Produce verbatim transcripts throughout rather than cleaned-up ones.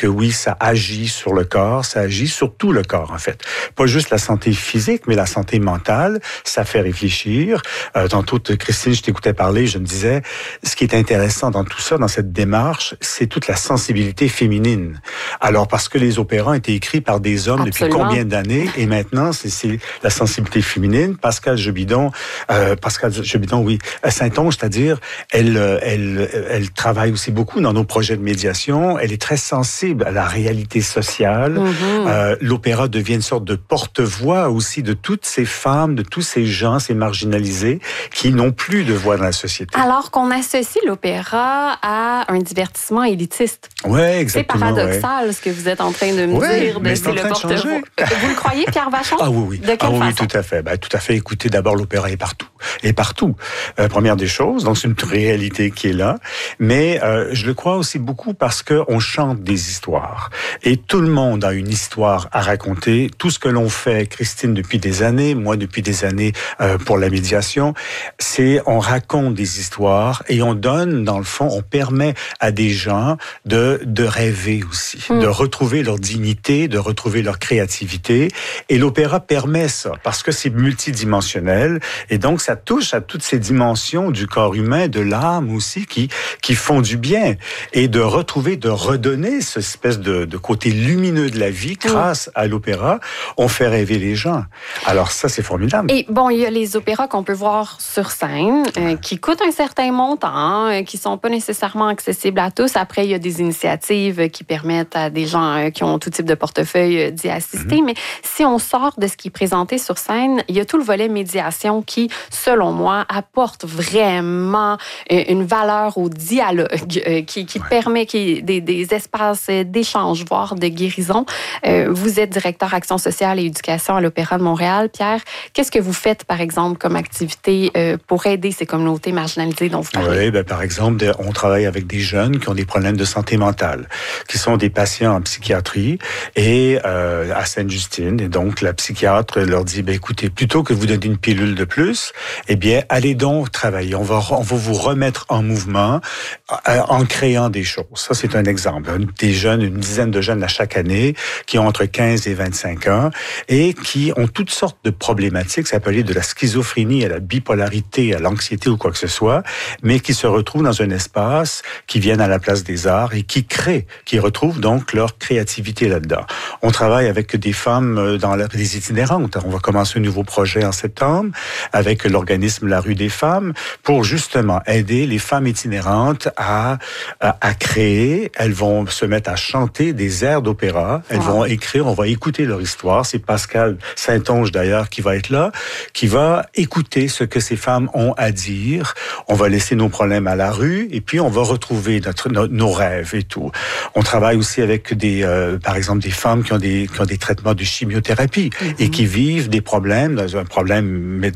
que oui, ça agit sur le corps, ça agit sur tout le corps, en fait. Pas juste la santé physique, mais la santé mentale, ça fait réfléchir. Euh, tantôt, Christine, je t'écoutais parler, je me disais, ce qui est intéressant dans tout ça, dans cette démarche, c'est toute la sensibilité féminine. Alors, parce que les opéras ont été écrits par des hommes Absolument. Depuis combien d'années, et maintenant, c'est, c'est la sensibilité féminine. Pascal Jobidon, euh, Pascal Jobidon, oui, Saint-Onge, c'est-à-dire, elle, elle, elle travaille aussi beaucoup dans nos projets de médiation. Elle est très sensible à la réalité sociale. Mm-hmm. Euh, l'opéra devient une sorte de porte-voix aussi de toutes ces femmes, de tous ces gens, ces marginalisés, qui n'ont plus de voix dans la société. Alors qu'on associe l'opéra à un divertissement élitiste. Oui, exactement. C'est paradoxal, ouais. ce que vous êtes en train de me ouais, dire. Mais de, c'est, c'est le porte-voix. Vous le croyez, Pierre Vachon? Ah oui, oui. De quelle ah, oui, façon? Oui, tout à fait. Ben, tout à fait. Écoutez, d'abord, l'opéra est partout. Et partout. Euh, première des choses, donc c'est une réalité qui est là. Mais euh, je le crois aussi beaucoup parce que on chante des histoires. Et tout le monde a une histoire à raconter. Tout ce que l'on fait, Christine, depuis des années, moi depuis des années euh, pour la médiation, c'est on raconte des histoires et on donne, dans le fond, on permet à des gens de, de rêver aussi, mmh. de retrouver leur dignité, de retrouver leur créativité. Et l'opéra permet ça parce que c'est multidimensionnel. Et donc, ça touche à toutes ces dimensions du corps humain, de l'âme aussi, qui, qui font du bien. Et de retrouver, de redonner cette espèce de, de côté lumineux de la vie grâce mmh. à l'opéra, on fait rêver les gens. Alors ça, c'est formidable. Et bon, il y a les opéras qu'on peut voir sur scène, euh, qui coûtent un certain montant, euh, qui sont pas nécessairement accessibles à tous. Après, il y a des initiatives qui permettent à des gens euh, qui ont tout type de portefeuille euh, d'y assister. Mmh. Mais si on sort de ce qui est présenté sur scène, il y a tout le volet médiation qui, selon moi, apporte vraiment une valeur au dialogue, euh, qui, qui ouais. permet qui, des, des espaces d'échange, voire de guérison. Euh, vous êtes directeur Action sociale et éducation à l'Opéra de Montréal. Pierre, qu'est-ce que vous faites, par exemple, comme activité euh, pour aider ces communautés marginalisées dont vous parlez? Oui, ben, par exemple, on travaille avec des jeunes qui ont des problèmes de santé mentale, qui sont des patients en psychiatrie et euh, à Sainte-Justine. Et donc, la psychiatre leur dit, ben, écoutez, plutôt que vous donner une pilule de plus, eh bien, allez donc travailler. On va, on va vous remettre en mouvement euh, en créant des choses. Ça, c'est un exemple. Des jeunes, une dizaine de jeunes à chaque année, qui ont entre quinze et vingt-cinq ans et qui ont toutes sortes de problématiques, ça peut aller de la schizophrénie à la bipolarité, à l'anxiété ou quoi que ce soit, mais qui se retrouvent dans un espace, qui viennent à la place des arts et qui créent, qui retrouvent donc leur créativité là-dedans. On travaille avec des femmes dans la, des itinérantes. On va commencer un nouveau projet en septembre avec l'organisme La Rue des Femmes pour justement aider les femmes itinérantes à, à, à créer. Elles vont se mettre à chanter des airs d'opéra. Elles wow. vont écrire, on va écouter leur histoire. C'est Pascal Saint-Onge d'ailleurs qui va être là, qui va écouter ce que ces femmes ont à dire. On va laisser nos problèmes à la rue et puis on va retrouver notre, nos, nos rêves et tout. On travaille aussi avec des, euh, par exemple, des femmes qui ont des, qui ont des traitements de chimiothérapie mm-hmm. et qui vivent des problèmes, dans un problème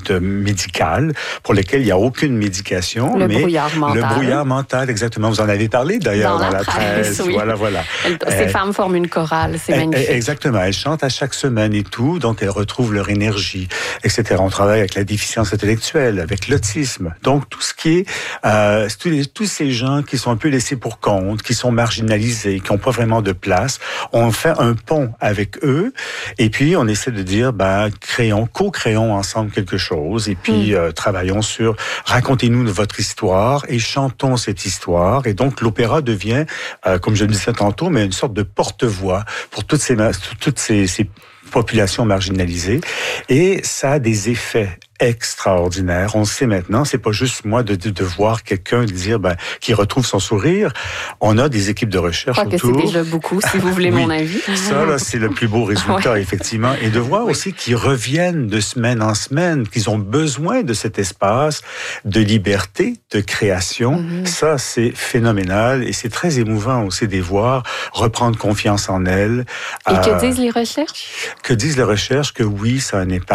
médical pour lequel il n'y a aucune médication. Le mais brouillard mental. Le brouillard mental, exactement. Vous en avez parlé d'ailleurs dans, dans la, la presse. presse. Oui. Voilà, voilà. Ces euh, femmes forment une chorale, c'est magnifique. Exactement. Elles chantent à chaque semaine et tout, donc elles retrouvent leur énergie, et cetera. On travaille avec la déficience intellectuelle, avec l'autisme. Donc tout ce qui est, euh, tous, les, tous ces gens qui sont un peu laissés pour compte, qui sont marginalisés, qui n'ont pas vraiment de place, on fait un pont avec eux, et puis on essaie de dire, ben, créons, co-créons ensemble quelque chose, et puis mm. euh, travaillons sur, racontez-nous votre histoire, et chantons cette histoire, et donc l'opéra devient, euh, comme je le disais tantôt, mais une sorte de porte-voix pour toutes ces, toutes ces, ces populations marginalisées, et ça a des effets extraordinaire. On le sait maintenant, c'est pas juste moi de, de, de voir quelqu'un dire ben, qui retrouve son sourire. On a des équipes de recherche autour. Je crois que c'est déjà beaucoup, si vous voulez oui, mon avis. Ça, là, c'est le plus beau résultat, ouais. effectivement. Et de voir oui. aussi qu'ils reviennent de semaine en semaine, qu'ils ont besoin de cet espace de liberté, de création. Mm-hmm. Ça, c'est phénoménal et c'est très émouvant aussi de les voir reprendre confiance en elles. Et euh, que disent les recherches? Que disent les recherches? Que oui, ça a un impact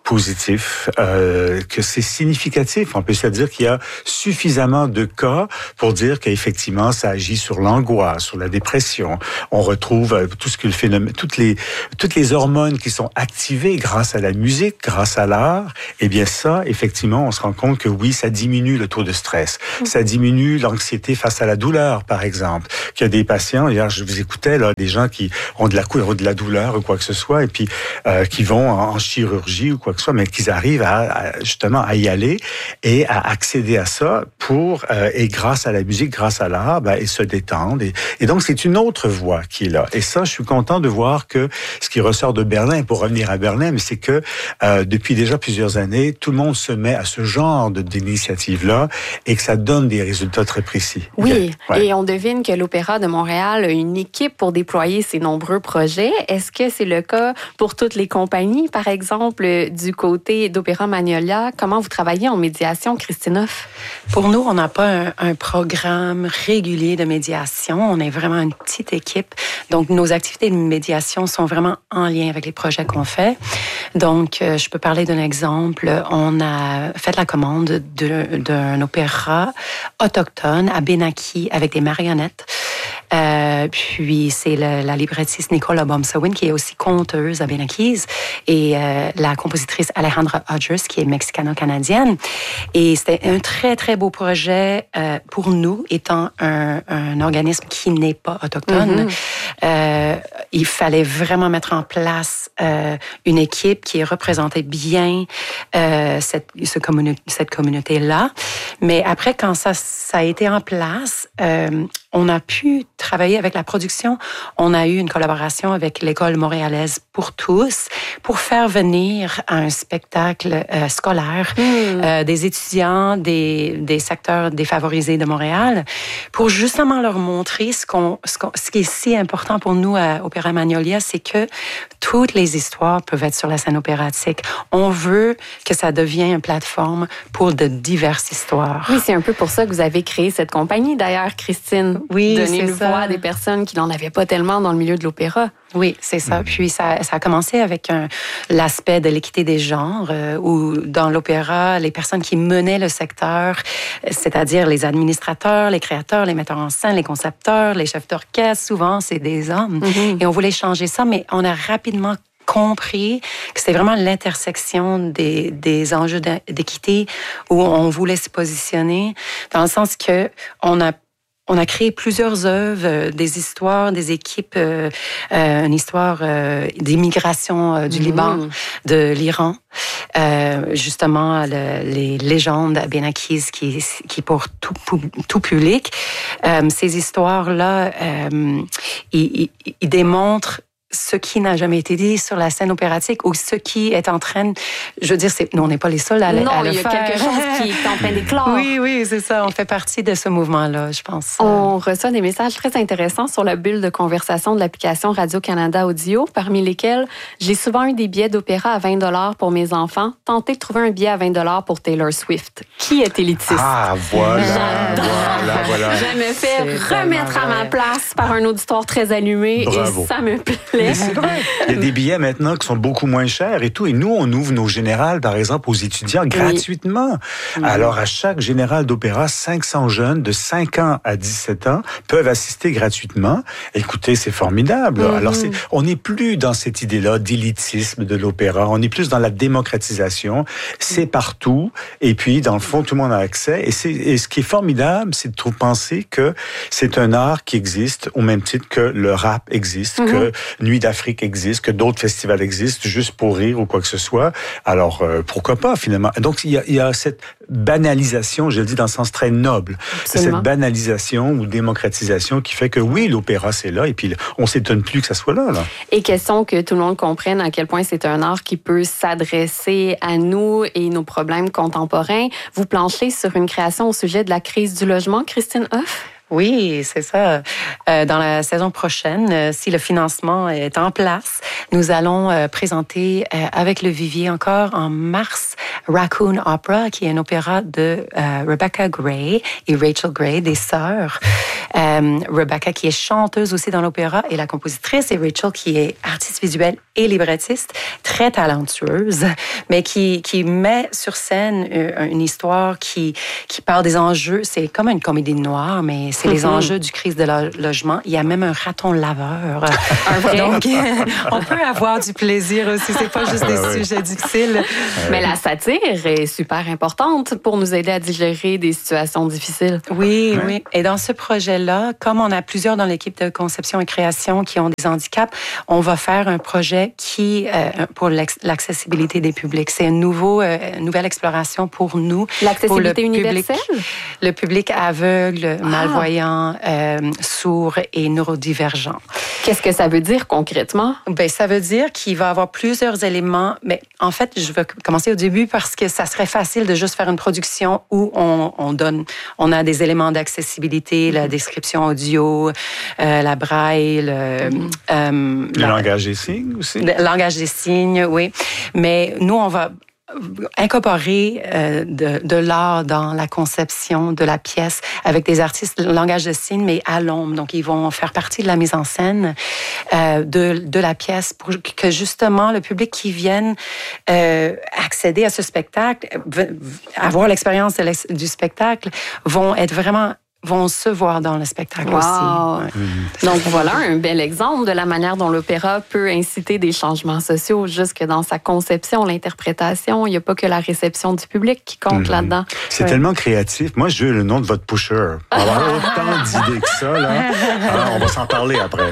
positif, euh, que c'est significatif. On peut se dire qu'il y a suffisamment de cas pour dire qu'effectivement, ça agit sur l'angoisse, sur la dépression. On retrouve tout ce que le phénomène, toutes les, toutes les hormones qui sont activées grâce à la musique, grâce à l'art. Eh bien, ça, effectivement, on se rend compte que oui, ça diminue le taux de stress. Mmh. Ça diminue l'anxiété face à la douleur, par exemple. Qu'il y a des patients, hier, je vous écoutais, là, des gens qui ont de la, ont de la douleur ou quoi que ce soit, et puis, euh, qui vont en, en chirurgie ou quoi que ce soit, mais qu'ils arrivent à, à, justement, à y aller et à accéder à ça pour, euh, et grâce à la musique, grâce à l'art, ben, ils se détendent. Et, et donc, c'est une autre voie qui est là. Et ça, je suis content de voir que ce qui ressort de Berlin, pour revenir à Berlin, mais c'est que euh, depuis déjà plusieurs années, tout le monde se met à ce genre de, d'initiative-là et que ça donne des résultats très précis. Oui, ouais. Et on devine que l'Opéra de Montréal a une équipe pour déployer ses nombreux projets. Est-ce que c'est le cas pour toutes les compagnies? Par exemple, du côté d'Opéra Magnolia, comment vous travaillez en médiation, Christine Hoff? Pour nous, on n'a pas un, un programme régulier de médiation. On est vraiment une petite équipe. Donc, nos activités de médiation sont vraiment en lien avec les projets qu'on fait. Donc, euh, je peux parler d'un exemple. On a fait la commande de, d'un opéra autochtone à Benaki avec des marionnettes. Euh, puis, c'est le, la librettiste Nicola Bomsawin, qui est aussi conteuse à Benakis, et euh, la compositrice Alejandra Hodges, qui est mexicano-canadienne. Et c'était un très, très beau projet euh, pour nous, étant un, un organisme qui n'est pas autochtone. Mm-hmm. Euh, il fallait vraiment mettre en place euh, une équipe qui représentait bien euh, cette, ce communi- cette communauté-là. Mais après, quand ça, ça a été en place, euh, on a pu travailler avec la production. On a eu une collaboration avec l'École montréalaise pour tous pour faire venir à un spectacle euh, scolaire mmh. euh, des étudiants des, des secteurs défavorisés de Montréal pour justement leur montrer ce, qu'on, ce, qu'on, ce qui est si important pour nous à Opéra Magnolia, c'est que toutes les histoires peuvent être sur la scène opératique. On veut que ça devienne une plateforme pour de diverses histoires. Oui, c'est un peu pour ça que vous avez créé cette compagnie, d'ailleurs, Christine. Oui, donner une ça. voix à des personnes qui n'en avaient pas tellement dans le milieu de l'opéra. Oui, c'est ça. Puis ça, ça a commencé avec un, l'aspect de l'équité des genres, euh, où dans l'opéra, les personnes qui menaient le secteur, c'est-à-dire les administrateurs, les créateurs, les metteurs en scène, les concepteurs, les chefs d'orchestre, souvent c'est des hommes. Mm-hmm. Et on voulait changer ça, mais on a rapidement compris que c'était vraiment l'intersection des, des enjeux d'équité où on voulait se positionner, dans le sens que on a On a créé plusieurs œuvres, euh, des histoires, des équipes, euh, euh, une histoire euh, d'immigration euh, du mmh. Liban, de l'Iran, euh, justement le, les légendes Benakis qui, qui pour tout, tout public. Euh, ces histoires-là, euh, ils, ils, ils démontrent ce qui n'a jamais été dit sur la scène opératique ou ce qui est en train, je veux dire, c'est, nous, on n'est pas les seuls à, non, à le faire. Non, il y a quelque chose qui est en train d'éclore. Oui, oui, c'est ça. On fait partie de ce mouvement-là, je pense. On reçoit des messages très intéressants sur la bulle de conversation de l'application Radio-Canada Audio, parmi lesquels j'ai souvent eu des billets d'opéra à vingt dollars pour mes enfants. Tentez de trouver un billet à vingt dollars pour Taylor Swift. Qui est élitiste? Ah, voilà, voilà, voilà. Je me fais c'est remettre à ma place par un auditoire très allumé. Bravo. Et ça me plaît. C'est vrai. Il y a des billets maintenant qui sont beaucoup moins chers et tout. Et nous, on ouvre nos générales, par exemple, aux étudiants gratuitement. Oui. Alors, à chaque générale d'opéra, cinq cents jeunes de cinq ans à dix-sept ans peuvent assister gratuitement. Écoutez, c'est formidable. Mm-hmm. Alors, c'est, on n'est plus dans cette idée-là d'élitisme de l'opéra. On est plus dans la démocratisation. C'est partout. Et puis, dans le fond, tout le monde a accès. Et, c'est, et ce qui est formidable, c'est de trouver, penser que c'est un art qui existe au même titre que le rap existe, mm-hmm. que Nuit d'Afrique existe, que d'autres festivals existent, juste pour rire ou quoi que ce soit. Alors, euh, pourquoi pas, finalement? Donc, il y a, il y a cette banalisation, je le dis dans le sens très noble, Absolument. cette banalisation ou démocratisation qui fait que oui, l'opéra, c'est là, et puis on s'étonne plus que ça soit là, là. Et question que tout le monde comprenne à quel point c'est un art qui peut s'adresser à nous et nos problèmes contemporains. Vous planchez sur une création au sujet de la crise du logement, Christine Hoff? Oui, c'est ça. Euh, dans la saison prochaine, euh, si le financement est en place, nous allons euh, présenter euh, avec le Vivier encore en mars Raccoon Opera, qui est un opéra de euh, Rebecca Gray et Rachel Gray, des sœurs. Euh, Rebecca qui est chanteuse aussi dans l'opéra et la compositrice, et Rachel qui est artiste visuelle et librettiste, très talentueuse, mais qui, qui met sur scène une, une histoire qui, qui parle des enjeux. C'est comme une comédie noire, mais c'est mm-hmm. les enjeux du crise de lo- logement. Il y a même un raton laveur. Un vrai. Donc, on peut avoir du plaisir aussi. C'est pas juste des sujets difficiles. Mais la satire est super importante pour nous aider à digérer des situations difficiles. Oui, oui. Et dans ce projet-là, comme on a plusieurs dans l'équipe de conception et création qui ont des handicaps, on va faire un projet qui euh, pour l'accessibilité des publics. C'est une, nouveau, euh, une nouvelle exploration pour nous. L'accessibilité pour le universelle? Public, le public aveugle, ah. malvoyant, euh, sourd et neurodivergent. Qu'est-ce que ça veut dire concrètement? Ben, ça veut dire qu'il va y avoir plusieurs éléments. Mais en fait, je vais commencer au début parce que ça serait facile de juste faire une production où on, on donne, on a des éléments d'accessibilité, la description audio, euh, la braille, le, mm. euh, le la, langage des signes aussi. Le langage des signes, oui. Mais nous, on va incorporer euh, de, de l'art dans la conception de la pièce avec des artistes de langage de signes, mais à l'ombre. Donc, ils vont faire partie de la mise en scène euh, de, de la pièce pour que, justement, le public qui vienne euh, accéder à ce spectacle, avoir l'expérience de du spectacle, vont être vraiment vont se voir dans le spectacle wow. aussi. Ouais. Mmh. Donc voilà un bel exemple de la manière dont l'opéra peut inciter des changements sociaux jusque dans sa conception, l'interprétation. Il n'y a pas que la réception du public qui compte mmh. là-dedans. C'est ouais. tellement créatif. Moi, je veux le nom de votre pusher. On va avoir autant d'idées que ça. Là. Alors, on va s'en parler après.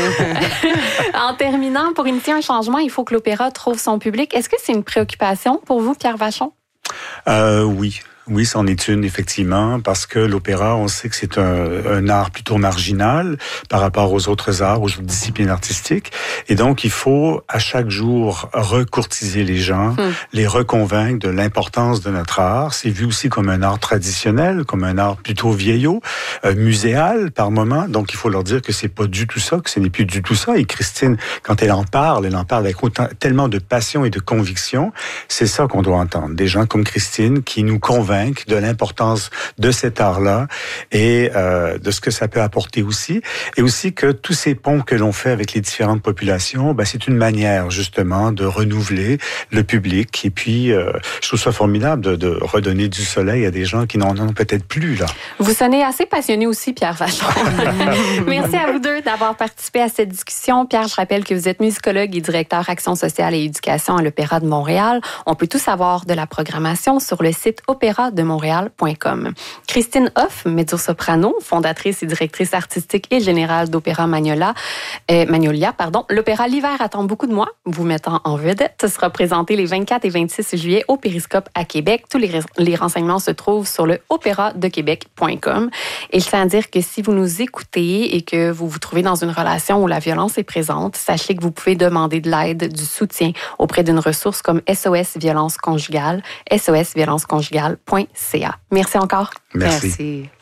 En terminant, pour initier un changement, il faut que l'opéra trouve son public. Est-ce que c'est une préoccupation pour vous, Pierre Vachon? Euh, oui. Oui, c'en est une, effectivement, parce que l'opéra, on sait que c'est un, un art plutôt marginal par rapport aux autres arts, aux autres disciplines artistiques. Et donc, il faut, à chaque jour, recourtiser les gens, hum. les reconvaincre de l'importance de notre art. C'est vu aussi comme un art traditionnel, comme un art plutôt vieillot, euh, muséal par moment. Donc, il faut leur dire que c'est pas du tout ça, que ce n'est plus du tout ça. Et Christine, quand elle en parle, elle en parle avec autant, tellement de passion et de conviction. C'est ça qu'on doit entendre. Des gens comme Christine qui nous convainquent de l'importance de cet art-là et euh, de ce que ça peut apporter aussi. Et aussi que tous ces ponts que l'on fait avec les différentes populations, ben, c'est une manière justement de renouveler le public. Et puis, euh, je trouve ça formidable de, de redonner du soleil à des gens qui n'en ont peut-être plus. Là. Vous sonnez assez passionné aussi, Pierre Vachon. Merci à vous deux d'avoir participé à cette discussion. Pierre, je rappelle que vous êtes musicologue et directeur Action sociale et éducation à l'Opéra de Montréal. On peut tout savoir de la programmation sur le site opéra de montréal point com. Christine Hoff, mezzo-soprano, fondatrice et directrice artistique et générale d'Opéra Magnolia, euh, Magnolia, pardon. L'opéra L'hiver attend beaucoup de moi, vous mettant en vedette, sera présenté les vingt-quatre et vingt-six juillet au Périscope à Québec. Tous les, les renseignements se trouvent sur le opéra de québec point com. Et je tiens à dire que si vous nous écoutez et que vous vous trouvez dans une relation où la violence est présente, sachez que vous pouvez demander de l'aide, du soutien auprès d'une ressource comme S O S Violence Conjugale, S O S violence conjugale point C A. Merci encore. Merci. Merci.